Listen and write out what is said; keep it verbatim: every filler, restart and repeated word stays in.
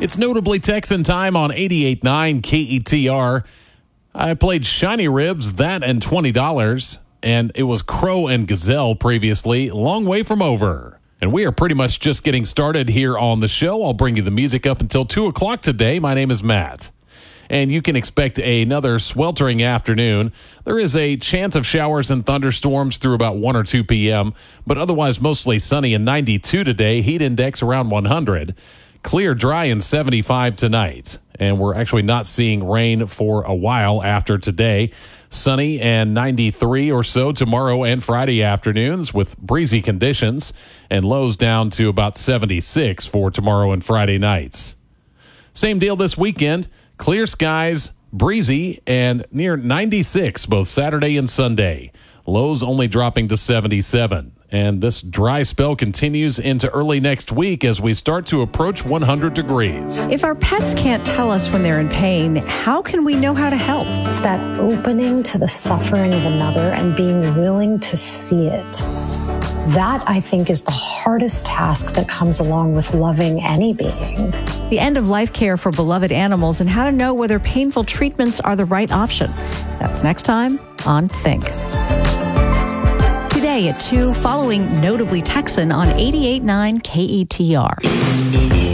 It's notably Texan time on eighty-eight point nine K E T R. I played Shiny Ribs, that and twenty dollars, and it was Crow and Gazelle previously, long way from over. And we are pretty much just getting started here on the show. I'll bring you the music up until two o'clock today. My name is Matt. And you can expect another sweltering afternoon. There is a chance of showers and thunderstorms through about one or two p.m., but otherwise mostly sunny and ninety-two today. Heat index around one hundred. Clear, dry, and seventy-five tonight. And we're actually not seeing rain for a while after today. Sunny and ninety-three or so tomorrow and Friday afternoons with breezy conditions, and lows down to about seventy-six for tomorrow and Friday nights. Same deal this weekend. Clear skies, breezy, and near ninety-six both Saturday and Sunday. Lows only dropping to seventy-seven. And this dry spell continues into early next week as we start to approach one hundred degrees. If our pets can't tell us when they're in pain, how can we know how to help? It's that opening to the suffering of another and being willing to see it. That, I think, is the hardest task that comes along with loving any being. The end-of-life care for beloved animals and how to know whether painful treatments are the right option. That's next time on Think. Today at two, following Notably Texan on eighty-eight point nine K E T R.